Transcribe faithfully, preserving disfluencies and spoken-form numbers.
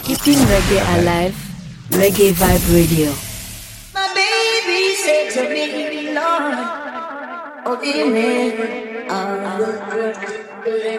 Keeping reggae alive, Reggae Vibe Radio. My baby said to me, Lord, oh, give me all the good.